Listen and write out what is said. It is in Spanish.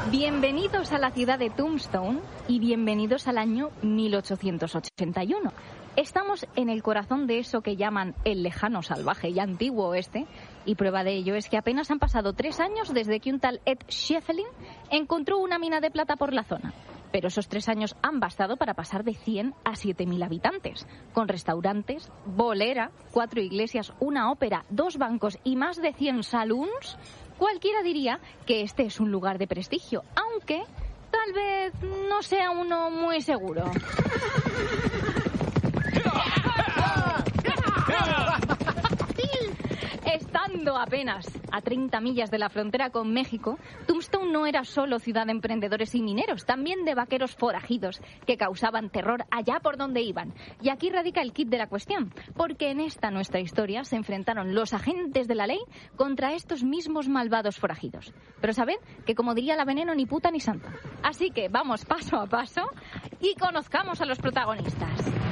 Bienvenidos a la ciudad de Tombstone y bienvenidos al año 1881. Estamos en el corazón de eso que llaman el lejano, salvaje y antiguo oeste, y prueba de ello es que apenas han pasado 3 años desde que un tal Ed Schiefelin encontró una mina de plata por la zona. Pero esos 3 años han bastado para pasar de 100 a 7.000 habitantes, con restaurantes, bolera, 4 iglesias, una ópera, 2 bancos y más de 100 saloons. Cualquiera diría que este es un lugar de prestigio, aunque tal vez no sea uno muy seguro. Estando apenas a 30 millas de la frontera con México, Tombstone no era solo ciudad de emprendedores y mineros, también de vaqueros forajidos que causaban terror allá por donde iban. Y aquí radica el kit de la cuestión, porque en esta nuestra historia se enfrentaron los agentes de la ley contra estos mismos malvados forajidos. Pero sabed que, como diría la Veneno, ni puta ni santa. Así que vamos paso a paso y conozcamos a los protagonistas.